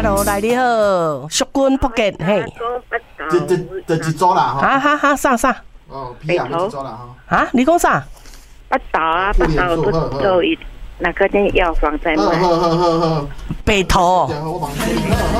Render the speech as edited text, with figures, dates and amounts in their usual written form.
Hello， 来你好，淑君福建嘿。 这一组啦哈。 哈，啥？ 哦，皮啊，这一组啦哈。 啊，你讲啥？ 八岛都那个药房在卖。 北投。 我忙。